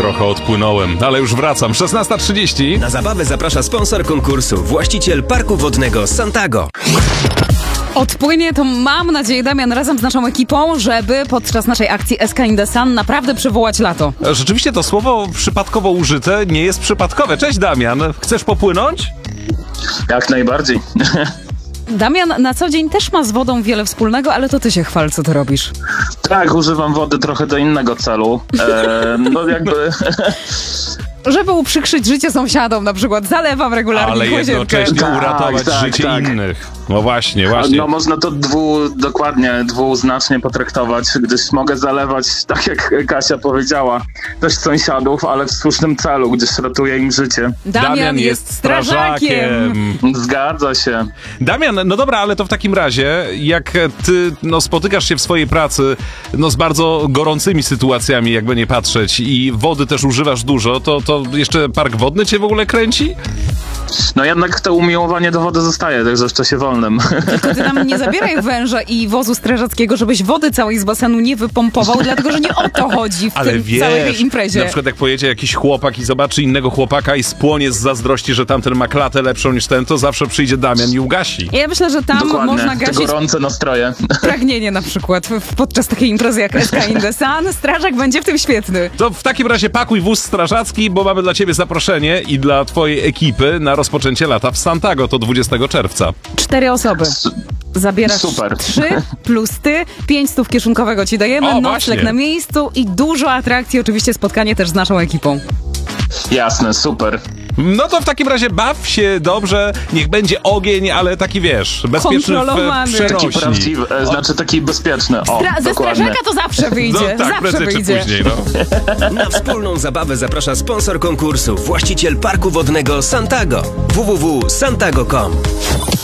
trochę odpłynąłem, ale już wracam. 16:30. Na zabawę zaprasza sponsor konkursu, właściciel parku wodnego Santago. Odpłynie to, mam nadzieję, Damian, razem z naszą ekipą, żeby podczas naszej akcji SK in the Sun naprawdę przywołać lato. Rzeczywiście to słowo przypadkowo użyte nie jest przypadkowe. Cześć Damian, chcesz popłynąć? Jak najbardziej. Damian na co dzień też ma z wodą wiele wspólnego, ale to ty się chwal, co ty robisz. Tak, używam wody trochę do innego celu. No jakby... Żeby uprzykrzyć życie sąsiadom, na przykład zalewam regularnie Ale łazienkę. jednocześnie uratować życie innych. No właśnie. No można to dwuznacznie potraktować, gdyż mogę zalewać, tak jak Kasia powiedziała, też sąsiadów, ale w słusznym celu, gdyż ratuje im życie. Damian jest strażakiem. Zgadza się. Damian, no dobra, ale to w takim razie, jak ty spotykasz się w swojej pracy z bardzo gorącymi sytuacjami, jakby nie patrzeć, i wody też używasz dużo, to jeszcze park wodny cię w ogóle kręci? No jednak to umiłowanie do wody zostaje, także w czasie wolnym. Tylko ty nam nie zabieraj węża i wozu strażackiego, żebyś wody całej z basenu nie wypompował, dlatego że nie o to chodzi w całej tej imprezie. Na przykład jak pojedzie jakiś chłopak i zobaczy innego chłopaka i spłonie z zazdrości, że tamten ma klatę lepszą niż ten, to zawsze przyjdzie Damian i ugasi. Ja myślę, że tam Dokładnie. można gasić te gorące nastroje. pragnienie na przykład podczas takiej imprezy jak SK in the Sun. Strażak będzie w tym świetny. To w takim razie pakuj wóz strażacki, bo mamy dla ciebie zaproszenie i dla twojej ekipy na rozpoczęcie lata w Santago, to 20 czerwca. 4 osoby. Zabierasz Super. 3 plus ty, 500 kieszonkowego ci dajemy, nocleg właśnie. na miejscu i dużo atrakcji, oczywiście spotkanie też z naszą ekipą. Jasne, super. No to w takim razie baw się dobrze, niech będzie ogień, ale taki wiesz, bezpieczny w Kontrolowany. przenośni. Taki prawdziwy, znaczy taki bezpieczny. Ze strażaka to zawsze wyjdzie, No tak, zawsze prędzej czy wyjdzie. później, no. Na wspólną zabawę zaprasza sponsor konkursu, właściciel parku wodnego Santago. www.santago.com